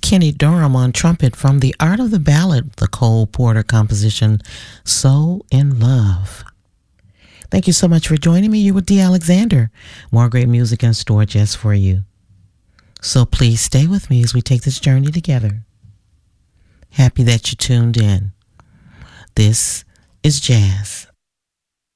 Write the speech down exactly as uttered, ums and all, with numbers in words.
Kenny Dorham on trumpet from The Art of the Ballad, the Cole Porter composition, So in Love. Thank you so much for joining me. You were Dee Alexander. More great music in store just for you. So please stay with me as we take this journey together. Happy that you tuned in. This is jazz.